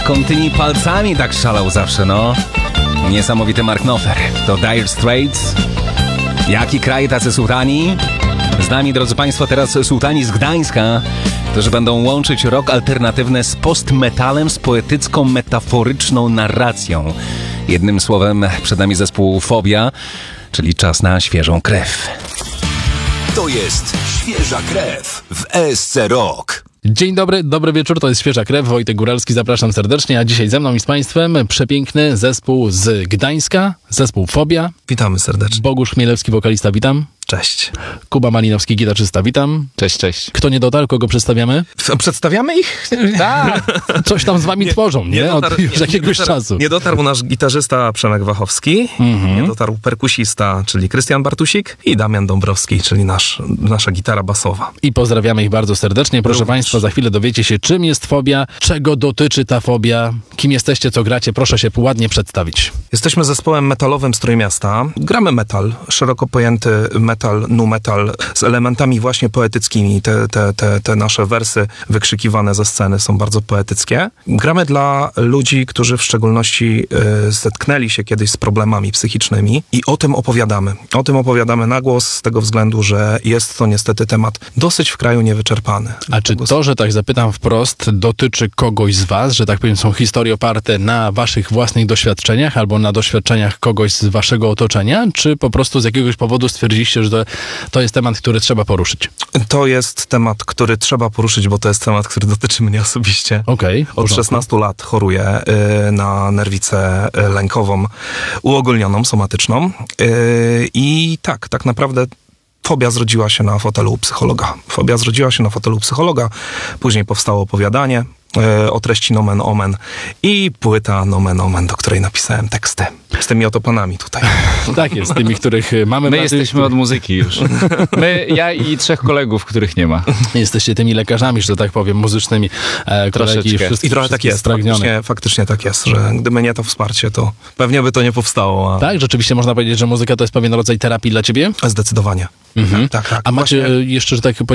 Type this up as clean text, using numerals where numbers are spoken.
Jak on tymi palcami tak szalał zawsze, no. Niesamowity Mark Knopfler. To Dire Straits. Jaki kraj, tacy sułtani? Z nami, drodzy Państwo, teraz sułtani z Gdańska, którzy będą łączyć rock alternatywny z post-metalem, z poetycką, metaforyczną narracją. Jednym słowem, przed nami zespół Fobia, czyli czas na świeżą krew. To jest Świeża Krew w ESC Rock. Dzień dobry, dobry wieczór, to jest Świeża Krew, Wojtek Góralski, zapraszam serdecznie, a dzisiaj ze mną i z Państwem przepiękny zespół z Gdańska, zespół Fobia. Witamy serdecznie. Bogusz Chmielewski, wokalista, witam. Cześć. Kuba Malinowski, gitarzysta, witam. Cześć, cześć. Kto nie dotarł, kogo przedstawiamy? Przedstawiamy ich? Tak. Coś tam z wami tworzą, nie? Od już jakiegoś czasu. Nie dotarł nasz gitarzysta Przemek Wachowski, nie dotarł perkusista, czyli Krystian Bartusik i Damian Dąbrowski, czyli nasza gitara basowa. I pozdrawiamy ich bardzo serdecznie. Proszę Państwa, za chwilę dowiecie się, czym jest Fobia, czego dotyczy ta Fobia, kim jesteście, co gracie. Proszę się ładnie przedstawić. Jesteśmy zespołem metalowym z Trójmiasta. Gramy metal, szeroko pojęty metal, nu metal, z elementami właśnie poetyckimi. Te nasze wersy wykrzykiwane ze sceny są bardzo poetyckie. Gramy dla ludzi, którzy w szczególności zetknęli się kiedyś z problemami psychicznymi i o tym opowiadamy. O tym opowiadamy na głos z tego względu, że jest to niestety temat dosyć w kraju niewyczerpany. A czy to, że tak zapytam wprost, dotyczy kogoś z was, że tak powiem, są historie oparte na waszych własnych doświadczeniach albo na doświadczeniach kogoś z waszego otoczenia, czy po prostu z jakiegoś powodu stwierdziliście, że to jest temat, który trzeba poruszyć? To jest temat, który trzeba poruszyć, bo to jest temat, który dotyczy mnie osobiście. Okej. Od 16 lat choruję na nerwicę lękową uogólnioną, somatyczną. I tak naprawdę Fobia zrodziła się na fotelu psychologa. Później powstało opowiadanie o treści Nomen Omen i płyta Nomen Omen, do której napisałem teksty. Z tymi oto panami tutaj. Tak jest, tymi, których mamy. My jesteśmy od muzyki już. Ja i 3 kolegów, których nie ma. Jesteście tymi lekarzami, że tak powiem, muzycznymi. Troszeczkę. I trochę tak jest. Faktycznie tak jest, że gdyby nie to wsparcie, to pewnie by to nie powstało. Tak, rzeczywiście można powiedzieć, że muzyka to jest pewien rodzaj terapii dla ciebie? Zdecydowanie. Tak. A macie jeszcze, że tak